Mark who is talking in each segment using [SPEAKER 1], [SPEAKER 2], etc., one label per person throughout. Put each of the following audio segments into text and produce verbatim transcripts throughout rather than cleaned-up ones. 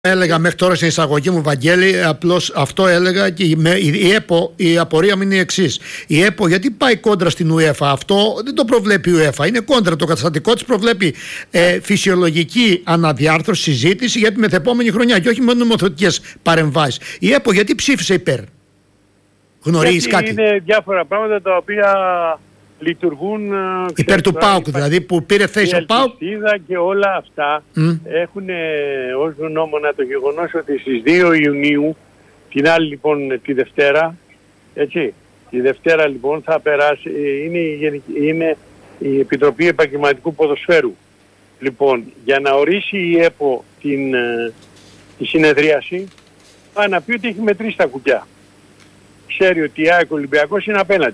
[SPEAKER 1] Έλεγα μέχρι τώρα στην εισαγωγή μου, Βαγγέλη, απλώς αυτό έλεγα και η, η ΕΠΟ, η απορία μου είναι η εξής. Η ΕΠΟ γιατί πάει κόντρα στην UEFA? Αυτό δεν το προβλέπει η UEFA. Είναι κόντρα. Το καταστατικό της προβλέπει ε, φυσιολογική αναδιάρθρωση, συζήτηση για τη μεθεπόμενη χρονιά και όχι μόνο νομοθετικές παρεμβάσεις. Η ΕΠΟ γιατί ψήφισε υπέρ? Γνωρίζεις κάτι?
[SPEAKER 2] Είναι διάφορα πράγματα τα οποία λειτουργούν
[SPEAKER 1] υπέρ του ΠΑΟΚ, δηλαδή που πήρε θέση ο ΠΑΟΚ.
[SPEAKER 2] Και όλα αυτά mm. έχουν ως γνώμονα το γεγονός ότι στις δύο Ιουνίου, την άλλη λοιπόν τη Δευτέρα, έτσι, τη Δευτέρα λοιπόν θα περάσει, είναι η, είναι η Επιτροπή Επαγγελματικού Ποδοσφαίρου. Λοιπόν, για να ορίσει η ΕΠΟ την, τη συνεδρίαση, πάει να πει ότι έχει μετρήσει τα κουκιά. Ξέρει ότι η ΑΕΚ Ολυμπιακός είναι απέναντι.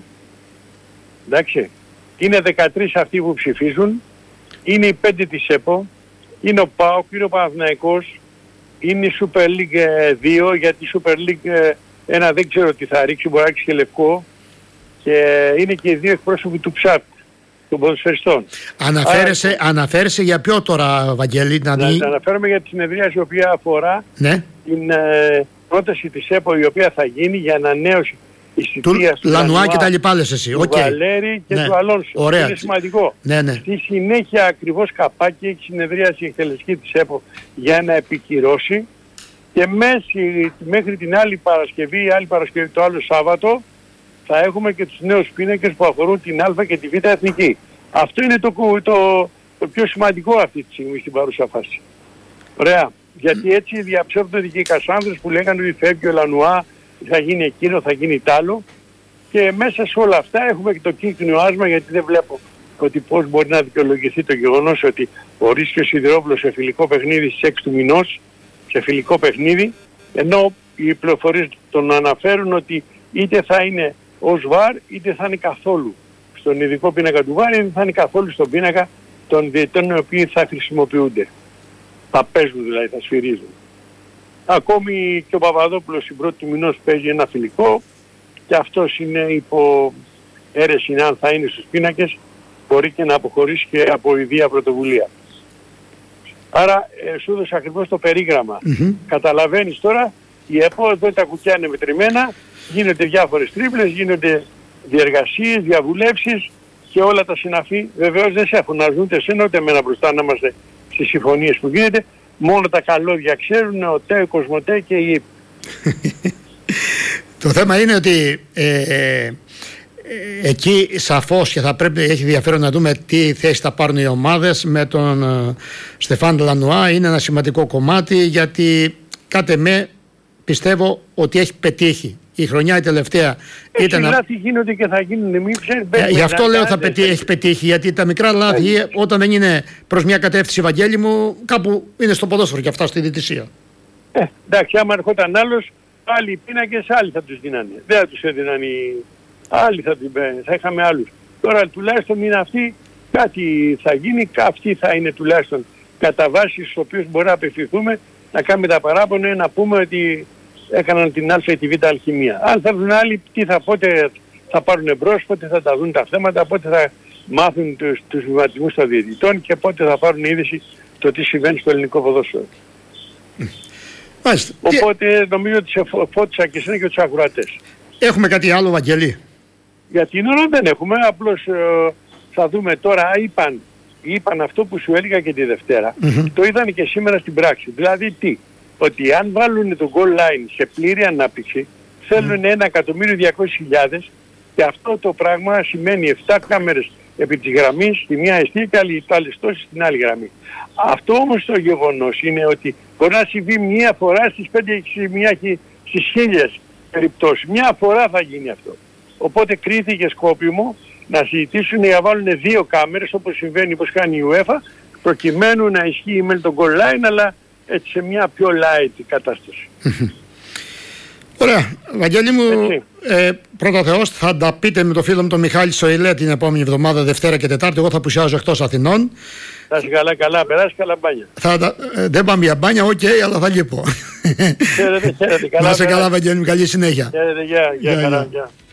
[SPEAKER 2] Εντάξει, είναι δεκατρείς αυτοί που ψηφίζουν, είναι οι πέντε της ΕΠΟ, είναι ο ΠΑΟΚ, είναι ο Παναθηναϊκός, είναι η Super League δύο, γιατί η Super League ένα δεν ξέρω τι θα ρίξει, μπορεί να ρίξει και λευκό, και είναι και οι δύο εκπρόσωποι του ΨΑΤ, των ποδοσφαιριστών.
[SPEAKER 1] Αναφέρεσαι, Άρα, αναφέρεσαι για ποιο τώρα, Βαγγέλη? Να,
[SPEAKER 2] να αναφέρομαι για τη συνεδρία η οποία αφορά
[SPEAKER 1] ναι.
[SPEAKER 2] την ε, πρόταση της ΕΠΟ η οποία θα γίνει για ανανέωση
[SPEAKER 1] του Λανουά και τα λοιπά, λες εσύ.
[SPEAKER 2] Του
[SPEAKER 1] okay.
[SPEAKER 2] Βαλέρη και
[SPEAKER 1] ναι.
[SPEAKER 2] του Αλόνσο.
[SPEAKER 1] Ωραία.
[SPEAKER 2] Είναι σημαντικό.
[SPEAKER 1] Ναι, ναι.
[SPEAKER 2] Στη συνέχεια ακριβώς καπάκι έχει συνεδρίαση η εκτελεστική της ΕΠΟ για να επικυρώσει, και μέση, μέχρι την άλλη Παρασκευή, η άλλη Παρασκευή το άλλο Σάββατο, θα έχουμε και τους νέους πίνακες που αφορούν την Α και τη Β εθνική. Αυτό είναι το, το, το πιο σημαντικό αυτή τη στιγμή στην παρούσα φάση. Ωραία. Γιατί έτσι διαψεύδονται και οι Κασάνδρες που λέγανε ότι φεύγει ο Λανουά, θα γίνει εκείνο, θα γίνει τ' άλλο, και μέσα σε όλα αυτά έχουμε και το κύκνιο άσμα, γιατί δεν βλέπω ότι πώς μπορεί να δικαιολογηθεί το γεγονός ότι ορίστηκε ο Σιδηρόπουλος σε φιλικό παιχνίδι στις έξι του μηνός, σε φιλικό παιχνίδι, ενώ οι πληροφορίες τον αναφέρουν ότι είτε θα είναι ως βαρ είτε θα είναι καθόλου στον ειδικό πίνακα του βαρ, είτε θα είναι καθόλου στον πίνακα των διαιτητών οι οποίοι θα χρησιμοποιούνται. Θα παίζουν δηλαδή, θα σφυρίζουν. Ακόμη και ο Παπαδόπουλος στην πρώτη του μηνός παίζει ένα φιλικό, και αυτός είναι υπό αίρεση αν θα είναι στους πίνακες, μπορεί και να αποχωρήσει και από ιδία πρωτοβουλία. Άρα ε, σου έδωσα ακριβώς το περίγραμμα. Mm-hmm. Καταλαβαίνεις τώρα, η ΕΠΟ εδώ τα κουκιά είναι μετρημένα, γίνονται διάφορες τρίπλες, γίνονται διεργασίες, διαβουλεύσεις και όλα τα συναφή. Βεβαίως δεν σε φωνάζουν εσένα ούτε εμένα μπροστά να είμαστε στις συμφωνίες που γίνεται. Μόνο τα καλώδια ξέρουν, ο ΤΕ, ο Κοσμοτέ και η ΕΠ.
[SPEAKER 1] Το θέμα είναι ότι ε, ε, εκεί σαφώς και θα πρέπει, έχει ενδιαφέρον να δούμε τι θέση θα πάρουν οι ομάδες με τον ε, Στεφάν Λανουά. Είναι ένα σημαντικό κομμάτι, γιατί κάτε με πιστεύω ότι έχει πετύχει. Η χρονιά η τελευταία
[SPEAKER 2] έτσι
[SPEAKER 1] ήταν...
[SPEAKER 2] λάθη να... γίνονται και θα γίνουν. Μην
[SPEAKER 1] ε, γι' αυτό λέω θα πετύ, έχει πετύχει, γιατί τα μικρά λάθη ε, όταν δεν είναι προς μια κατεύθυνση, Βαγγέλη μου, κάπου είναι στο ποδόσφαιρο και αυτά στη διαιτησία.
[SPEAKER 2] Ε, εντάξει, άμα ερχόταν άλλος, άλλοι οι πίνακες άλλοι θα τους δίνανε. Δεν θα τους έδιναν οι... άλλοι θα, τους... θα είχαμε άλλους. Τώρα τουλάχιστον είναι αυτοί, κάτι θα γίνει, αυτοί θα είναι τουλάχιστον κατά βάση στους οποίους μπορεί να απευθυνθούμε, να κάνουμε τα παράπονα, να πούμε ότι έκαναν την Α ή τη Β αλχημία. Αν θα βρουν άλλοι, τι θα, πότε θα πάρουν εμπρός, πότε θα τα δουν τα θέματα, πότε θα μάθουν τους, τους βηματισμούς των διαιτητών και πότε θα πάρουν είδηση το τι συμβαίνει στο ελληνικό ποδόσφαιρο.
[SPEAKER 1] Μάλιστα.
[SPEAKER 2] Οπότε νομίζω ότι σε φώτισα και εσένα και τους ακροατές.
[SPEAKER 1] Έχουμε κάτι άλλο, Βαγγελή?
[SPEAKER 2] Για την ώρα δεν έχουμε, απλώς ε, θα δούμε τώρα. Είπαν, είπαν αυτό που σου έλεγα και τη Δευτέρα. Mm-hmm. Το είδαν και σήμερα στην πράξη. Δηλαδή τι? Ότι αν βάλουν το goal line σε πλήρη ανάπτυξη, θέλουν ένα εκατομμύριο διακόσιες χιλιάδες, και αυτό το πράγμα σημαίνει επτά κάμερες επί της γραμμής στη μία αιστεία και άλλες τόσες στην άλλη γραμμή. Αυτό όμως το γεγονός είναι ότι μπορεί να συμβεί μία φορά στις πέντε, στις χίλιες περιπτώσεις. Μία φορά θα γίνει αυτό. Οπότε κρίθηκε σκόπιμο να συζητήσουν να βάλουν δύο κάμερες, όπως συμβαίνει, όπως κάνει η UEFA, προκειμένου να ισχύει με το goal line, αλλά έτσι σε μια πιο light κατάσταση.
[SPEAKER 1] Ωραία. Βαγγέλη μου, ε, πρώτα Θεός, θα τα πείτε με το φίλο μου τον Μιχάλη Σοηλέ την επόμενη εβδομάδα, Δευτέρα και Τετάρτη. Εγώ θα πουσιάζω εκτός Αθηνών.
[SPEAKER 2] Θα είσαι καλά, καλά, περάσει καλά μπάνια.
[SPEAKER 1] Θα, ε, δεν πάμε για μπάνια, οκ, okay, αλλά θα λείπω.
[SPEAKER 2] Χαίρετε, χαίρετε. Καλά,
[SPEAKER 1] να είσαι καλά, Βαγγέλη μου, καλή συνέχεια.
[SPEAKER 2] Χαίρετε, γεια, γεια, καλά, γεια.